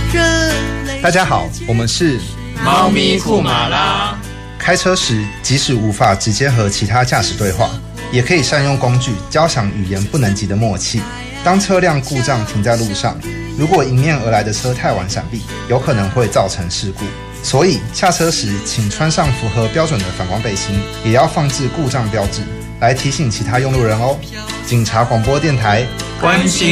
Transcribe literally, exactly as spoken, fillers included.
大家好，我们是猫咪库马拉。 开车时，即使无法直接和其他驾驶对话，也可以善用工具交响语言不能及的默契。当车辆故障停在路上，如果迎面而来的车太晚闪避，有可能会造成事故。所以下车时，请穿上符合标准的反光背心，也要放置故障标志，来提醒其他用路人哦。警察广播电台， 关心